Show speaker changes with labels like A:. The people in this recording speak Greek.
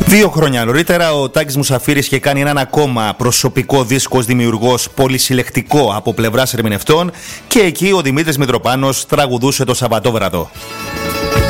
A: 2 χρόνια νωρίτερα ο Τάκης Μουσαφίρης είχε κάνει έναν ακόμα προσωπικό δίσκο ως δημιουργός πολυσυλλεκτικό από πλευράς ερμηνευτών και εκεί ο Δημήτρης Μητροπάνος τραγουδούσε το Σαββατόβραδο.